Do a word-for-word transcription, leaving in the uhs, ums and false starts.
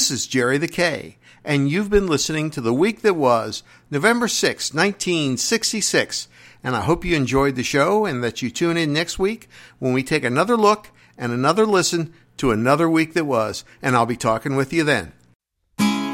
This is Jerry the K, and you've been listening to The Week That Was, November sixth, nineteen sixty-six, and I hope you enjoyed the show and that you tune in next week when we take another look and another listen to another week that was, and I'll be talking with you then.